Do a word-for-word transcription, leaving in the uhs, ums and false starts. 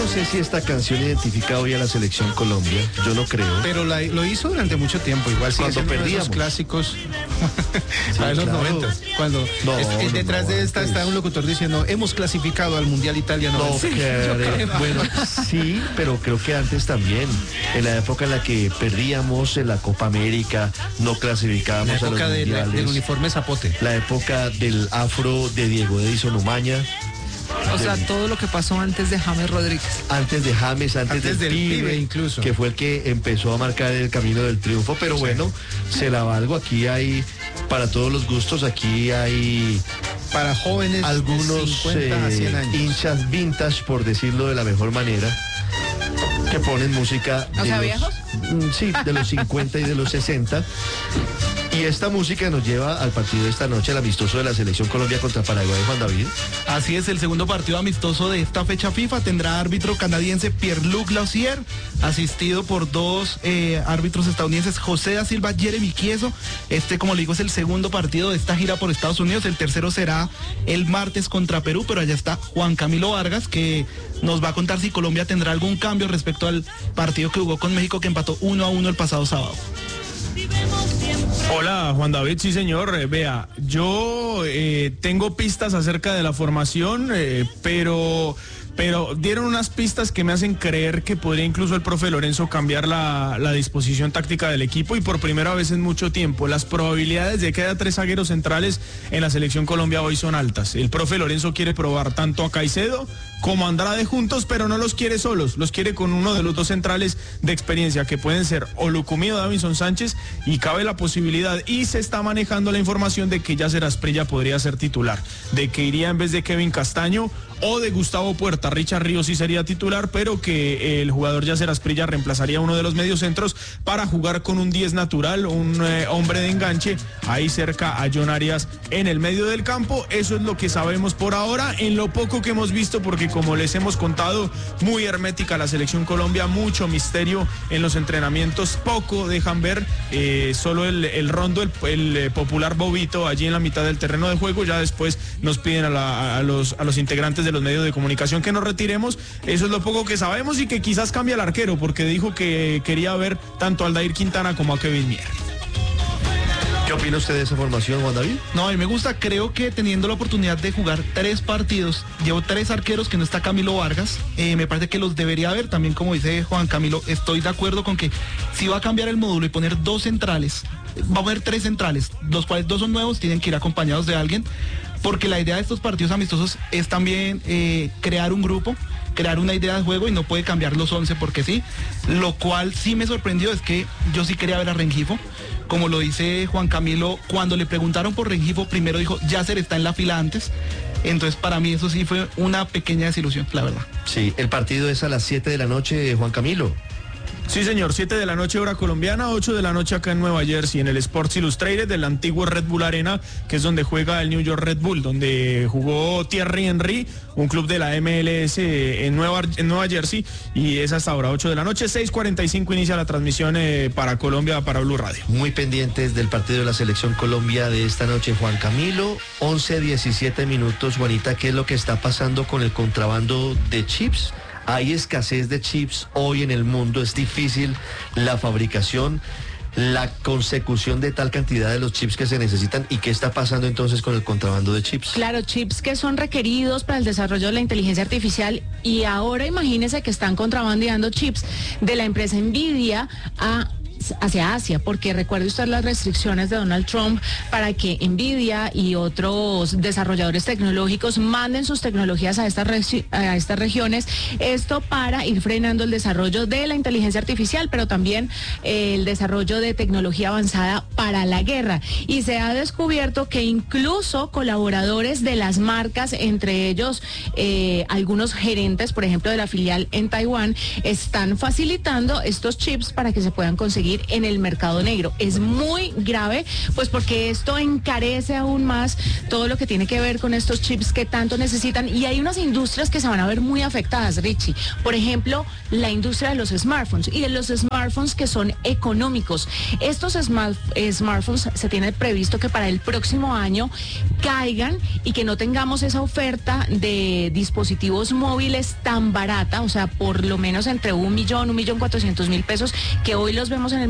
no sé si esta canción identifica hoy a la selección Colombia, yo no creo. Pero la, lo hizo durante mucho tiempo, igual sigue Cuando siendo uno de perdíamos. esos clásicos Sí, de los claro. noventa. Cuando No, es- no, detrás no, de esta antes. está un locutor diciendo, hemos clasificado al Mundial Italia No, noventa. creo. Bueno, sí, pero creo que antes también, en la época en la que perdíamos en la Copa América, no La clasificábamos a los época del, mundiales. del uniforme zapote. La época del afro de Diego Edison Umaña, O sea, todo lo que pasó antes de James Rodríguez. antes de James, antes, Antes del pibe incluso. que fue el que empezó a marcar el camino del triunfo, pero bueno, se la valgo, aquí hay, para todos los gustos, aquí hay Para jóvenes de algunos cincuenta a cien eh, años. hinchas vintage, por decirlo de la mejor manera, que ponen música O de sea, los- ¿viejos? Mm, sí, de los cincuenta y de los sesenta. Y esta música nos lleva al partido de esta noche, el amistoso de la selección Colombia contra Paraguay, Juan David. Así es, el segundo partido amistoso de esta fecha FIFA tendrá árbitro canadiense Pierre-Luc Lausier, asistido por dos eh, árbitros estadounidenses, José da Silva, Jeremy Chieso. Este, como le digo, es el segundo partido de esta gira por Estados Unidos. El tercero será el martes contra Perú, pero allá está Juan Camilo Vargas, que nos va a contar si Colombia tendrá algún cambio respecto al partido que jugó con México, que empató uno a uno el pasado sábado. Hola, Juan David, sí señor. Eh, vea, yo eh, tengo pistas acerca de la formación, eh, pero... Pero dieron unas pistas que me hacen creer que podría incluso el profe Lorenzo cambiar la, la disposición táctica del equipo, y por primera vez en mucho tiempo. Las probabilidades de que haya tres zagueros centrales en la selección Colombia hoy son altas. El profe Lorenzo quiere probar tanto a Caicedo como a Andrade juntos, pero no los quiere solos, los quiere con uno de los dos centrales de experiencia, que pueden ser o Lucumí o Davinson Sánchez, y cabe la posibilidad, y se está manejando la información de que Yasser Asprilla podría ser titular, de que iría en vez de Kevin Castaño o de Gustavo Puerta. Richard Ríos sí sería titular, pero que el jugador Yasser Asprilla reemplazaría a uno de los mediocentros para jugar con un diez natural, un eh, hombre de enganche, ahí cerca a John Arias en el medio del campo. Eso es lo que sabemos por ahora, en lo poco que hemos visto, porque como les hemos contado, muy hermética la selección Colombia, mucho misterio en los entrenamientos, poco dejan ver, eh, solo el, el rondo, el, el eh, popular bobito allí en la mitad del terreno de juego. Ya después nos piden a, la, a, los, a los integrantes de los medios de comunicación que nos retiremos. Eso es lo poco que sabemos, y que quizás cambie el arquero, porque dijo que quería ver tanto a Aldair Quintana como a Kevin Mier. ¿Qué opina usted de esa formación, Juan David? No, a mí me gusta, creo que teniendo la oportunidad de jugar tres partidos, llevo tres arqueros que no está Camilo Vargas, eh, me parece que los debería haber, también como dice Juan Camilo, estoy de acuerdo con que si va a cambiar el módulo y poner dos centrales, va a poner tres centrales, los cuales dos son nuevos, tienen que ir acompañados de alguien, porque la idea de estos partidos amistosos es también eh, crear un grupo, crear una idea de juego, y no puede cambiar los once porque sí. Lo cual sí me sorprendió es que yo sí quería ver a Rengifo, como lo dice Juan Camilo, cuando le preguntaron por Rengifo, primero dijo, Yasser está en la fila antes. Entonces para mí eso sí fue una pequeña desilusión, la verdad. Sí, el partido es a las siete de la noche, Juan Camilo. Sí, señor, siete de la noche hora colombiana, ocho de la noche acá en Nueva Jersey, en el Sports Illustrated del antiguo Red Bull Arena, que es donde juega el New York Red Bull, donde jugó Thierry Henry, un club de la M L S en Nueva, en Nueva Jersey, y es hasta ahora ocho de la noche, seis cuarenta y cinco inicia la transmisión eh, para Colombia, para Blue Radio. Muy pendientes del partido de la selección Colombia de esta noche, Juan Camilo. once diecisiete minutos, Juanita, ¿qué es lo que está pasando con el contrabando de chips? Hay escasez de chips hoy en el mundo, es difícil la fabricación, la consecución de tal cantidad de los chips que se necesitan. ¿Y qué está pasando entonces con el contrabando de chips? Claro, chips que son requeridos para el desarrollo de la inteligencia artificial, y ahora imagínense que están contrabandeando chips de la empresa Nvidia a hacia Asia, porque recuerde usted las restricciones de Donald Trump para que Nvidia y otros desarrolladores tecnológicos manden sus tecnologías a estas, regi- a estas regiones, esto para ir frenando el desarrollo de la inteligencia artificial, pero también eh, el desarrollo de tecnología avanzada para la guerra. Y se ha descubierto que incluso colaboradores de las marcas, entre ellos eh, algunos gerentes, por ejemplo, de la filial en Taiwán, están facilitando estos chips para que se puedan conseguir conseguir en el mercado negro. Es muy grave, pues porque esto encarece aún más todo lo que tiene que ver con estos chips que tanto necesitan, y hay unas industrias que se van a ver muy afectadas, Richie. Por ejemplo, la industria de los smartphones, y de los smartphones que son económicos. Estos smart, smartphones se tiene previsto que para el próximo año caigan y que no tengamos esa oferta de dispositivos móviles tan barata, o sea, por lo menos entre un millón, un millón cuatrocientos mil pesos, que hoy los vemos en el